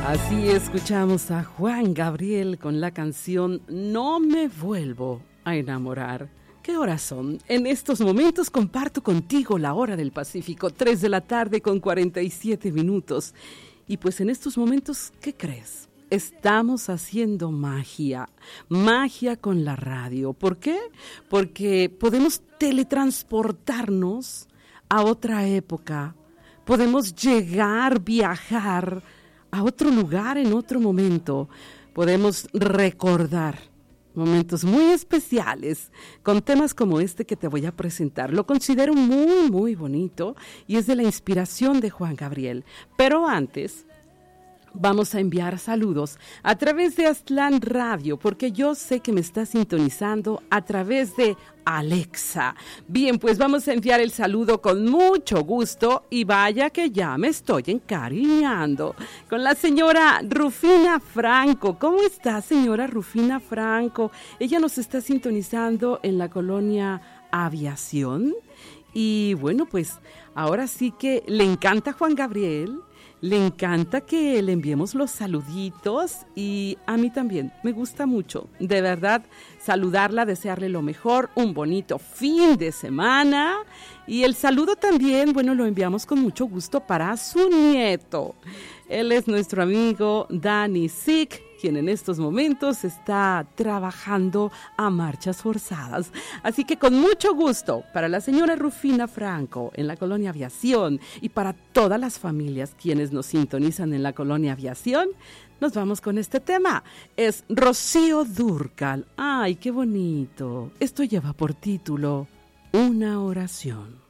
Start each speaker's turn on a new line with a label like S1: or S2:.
S1: Así escuchamos a Juan Gabriel con la canción No me vuelvo a enamorar. ¿Qué horas son? En estos momentos comparto contigo la hora del Pacífico, 3 de la tarde con 47 minutos. Y pues en estos momentos, ¿qué crees? Estamos haciendo magia con la radio. ¿Por qué? Porque podemos teletransportarnos a otra época, podemos viajar a otro lugar en otro momento, podemos recordar momentos muy especiales con temas como este que te voy a presentar. Lo considero muy, muy bonito y es de la inspiración de Juan Gabriel. Pero antes, vamos a enviar saludos a través de Aztlán Radio, porque yo sé que me está sintonizando a través de Alexa. Bien, pues vamos a enviar el saludo con mucho gusto y vaya que ya me estoy encariñando con la señora Rufina Franco. ¿Cómo está, señora Rufina Franco? Ella nos está sintonizando en la colonia Aviación y bueno, pues ahora sí que le encanta Juan Gabriel. Le encanta que le enviemos los saluditos y a mí también me gusta mucho, de verdad, saludarla, desearle lo mejor, un bonito fin de semana y el saludo también, bueno, lo enviamos con mucho gusto para su nieto. Él es nuestro amigo Dani Sick, quien en estos momentos está trabajando a marchas forzadas. Así que con mucho gusto para la señora Rufina Franco en la colonia Aviación y para todas las familias quienes nos sintonizan en la colonia Aviación, nos vamos con este tema. Es Rocío Dúrcal. ¡Ay, qué bonito! Esto lleva por título Una oración.